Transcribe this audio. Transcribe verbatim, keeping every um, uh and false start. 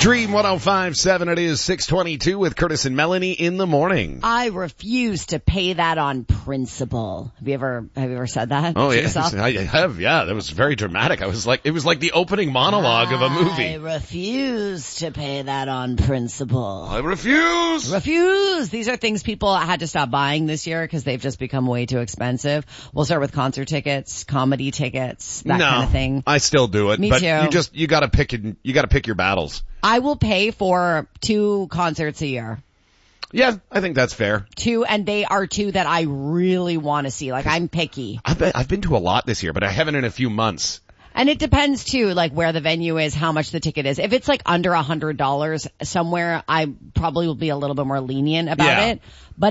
Dream one oh five point seven, it is six twenty-two with Curtis and Melanie in the morning. I refuse to pay that on principle. Have you ever, have you ever said that? Oh, to yeah. yourself? I have, yeah. That was very dramatic. I was like, it was like the opening monologue of a movie. I refuse to pay that on principle. I refuse. Refuse. These are things people had to stop buying this year because they've just become way too expensive. We'll start with concert tickets, comedy tickets, that no, kind of thing. I still do it. Me but too. you just, you gotta pick it, you gotta pick your battles. I will pay for two concerts a year. Yeah, I think that's fair. Two, and they are two that I really want to see. Like, I'm picky. I've been, I've been to a lot this year, but I haven't in a few months. And it depends too, like where the venue is, how much the ticket is. If it's like under a hundred dollars somewhere, I probably will be a little bit more lenient about Yeah. it. But